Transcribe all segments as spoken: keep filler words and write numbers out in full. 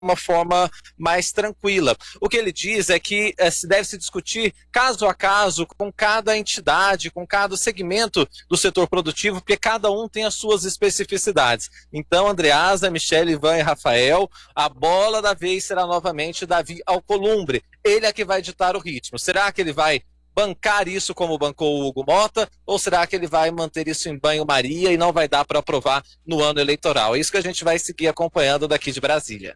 uma forma mais tranquila. O que ele diz é que eh, se deve se discutir caso a caso com cada entidade, com cada segmento do setor produtivo, porque cada um tem as suas especificidades. Então, Andreasa, Michele, Ivan e Rafael, a bola da vez será novamente Davi Alcolumbre. Ele é que vai ditar o ritmo. Será que ele vai bancar isso como bancou o Hugo Mota, ou será que ele vai manter isso em banho-maria e não vai dar para aprovar no ano eleitoral? É isso que a gente vai seguir acompanhando daqui de Brasília.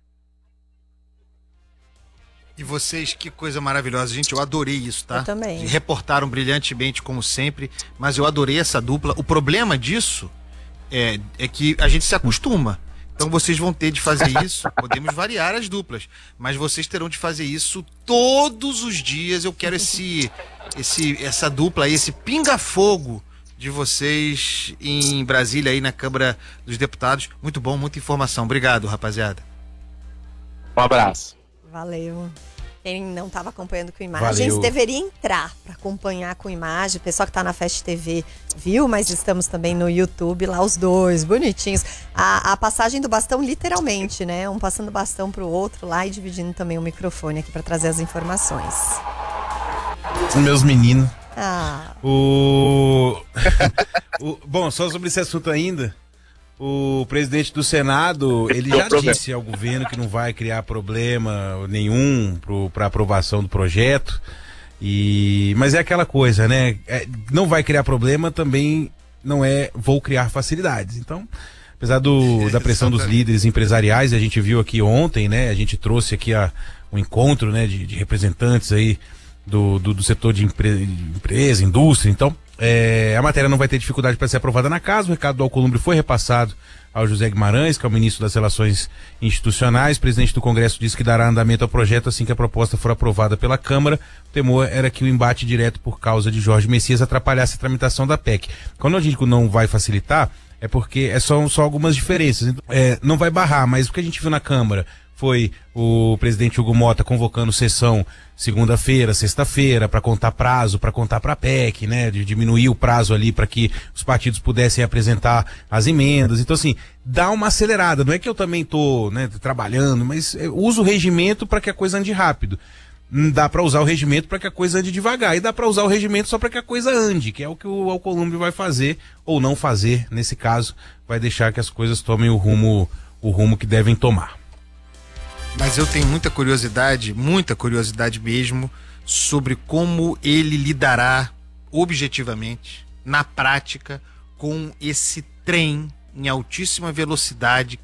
E vocês, que coisa maravilhosa, gente, eu adorei isso, tá? Eu também. Reportaram brilhantemente, como sempre, mas eu adorei essa dupla. O problema disso é, é que a gente se acostuma. Então vocês vão ter de fazer isso, podemos variar as duplas, mas vocês terão de fazer isso todos os dias. Eu quero esse, esse, essa dupla aí, esse pinga-fogo de vocês em Brasília, aí na Câmara dos Deputados. Muito bom, muita informação. Obrigado, rapaziada. Um abraço. Valeu. Quem não estava acompanhando com imagens Valeu. deveria entrar para acompanhar com imagem. O pessoal que está na Fast T V viu, mas estamos também no YouTube, lá os dois, bonitinhos. A, a passagem do bastão, literalmente, né? Um passando o bastão pro outro lá e dividindo também o microfone aqui para trazer as informações. Meus meninos. Ah, O... o... Bom, só sobre esse assunto ainda. O presidente do Senado, ele já disse ao governo que não vai criar problema nenhum para aprovação do projeto. E... Mas é aquela coisa, né? É, não vai criar problema também não é vou criar facilidades. Então, apesar do, da pressão dos líderes empresariais, a gente viu aqui ontem, né? A gente trouxe aqui a, um encontro, né, de, de representantes aí do, do, do setor de, empre, de empresa, indústria. Então, É, a matéria não vai ter dificuldade para ser aprovada na casa. O recado do Alcolumbre foi repassado ao José Guimarães, que é o ministro das Relações Institucionais. O presidente do Congresso disse que dará andamento ao projeto assim que a proposta for aprovada pela Câmara. O temor era que o embate direto por causa de Jorge Messias atrapalhasse a tramitação da P E C. Quando a gente não vai facilitar, é porque é só, só algumas diferenças. É, não vai barrar, mas o que a gente viu na Câmara foi o presidente Hugo Mota convocando sessão segunda-feira, sexta-feira, para contar prazo, para contar para a P E C, né, de diminuir o prazo ali para que os partidos pudessem apresentar as emendas. Então, assim, dá uma acelerada. Não é que eu também tô, né, trabalhando, mas uso o regimento para que a coisa ande rápido. Dá para usar o regimento para que a coisa ande devagar, e dá para usar o regimento só para que a coisa ande, que é o que o Alcolumbre vai fazer ou não fazer. Nesse caso, vai deixar que as coisas tomem o rumo, o rumo que devem tomar. Mas eu tenho muita curiosidade, muita curiosidade mesmo, sobre como ele lidará objetivamente, na prática, com esse trem em altíssima velocidade